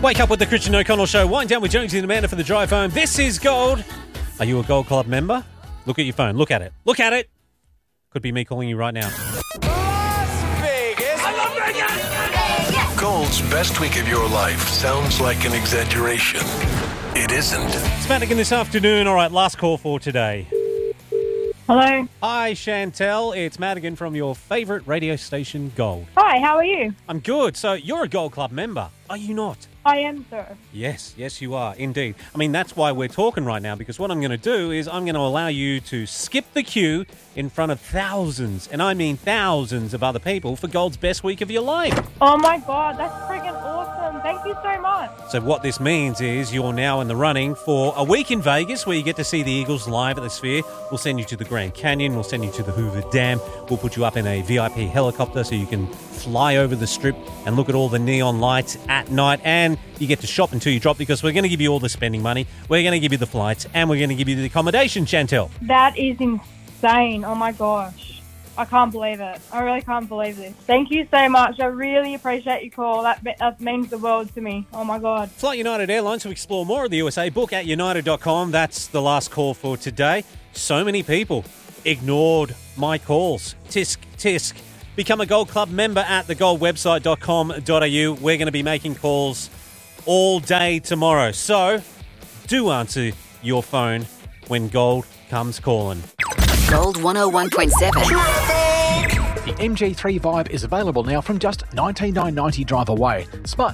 Wake up with the Christian O'Connell Show. Wind down with Jonesy and Amanda for the drive home. This is Gold. Are you a Gold Club member? Look at your phone. Look at it. Look at it. Could be me calling you right now. Las Vegas. I love Vegas. Gold's best week of your life sounds like an exaggeration. It isn't. It's Madigan this afternoon. All right, last call for today. Hello. Hi, Chantel. It's Madigan from your favourite radio station, Gold. Hi, how are you? I'm good. So you're a Gold Club member, are you not? I am, sir. Yes, you are, indeed. I mean, that's why we're talking right now, because what I'm going to do is I'm going to allow you to skip the queue in front of thousands, and I mean thousands of other people for Gold's best week of your life. Oh my God, that's freaking awesome. Thank you so much. So what this means is you're now in the running for a week in Vegas where you get to see the Eagles live at the Sphere. We'll send you to the Grand Canyon. We'll send you to the Hoover Dam. We'll put you up in a VIP helicopter so you can fly over the Strip and look at all the neon lights at night. And you get to shop until you drop, because we're going to give you all the spending money. We're going to give you the flights, and we're going to give you the accommodation, Chantel. That is insane. Oh my gosh. I can't believe it. I really can't believe this. Thank you so much. I really appreciate your call. That means the world to me. Oh my God. Fly United Airlines to explore more of the USA. Book at united.com. That's the last call for today. So many people ignored my calls. Tisk, tisk. Become a Gold Club member at thegoldwebsite.com.au. We're going to be making calls all day tomorrow. So do answer your phone when Gold comes calling. Gold 101.7. The MG3 Vibe is available now from just $19,990 drive away. Smart